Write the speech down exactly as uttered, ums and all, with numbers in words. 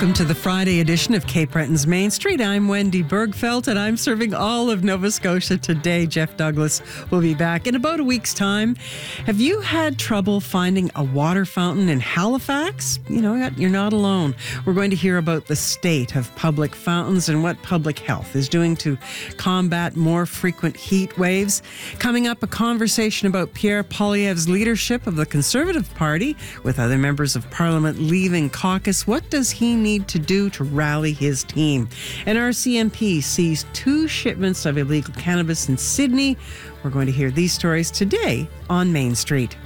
Welcome to the Friday edition of Cape Breton's Main Street. I'm Wendy Bergfeld, and I'm serving all of Nova Scotia today. Jeff Douglas will be back in about a week's time. Have you had trouble finding a water fountain in Halifax? You know, you're not alone. We're going to hear about the state of public fountains and what public health is doing to combat more frequent heat waves. Coming up, a conversation about Pierre Poilievre's leadership of the Conservative Party with other members of Parliament leaving caucus. What does he need to do to rally his team? And R C M P seized two shipments of illegal cannabis in Sydney. We're going to hear these stories today on Main Street.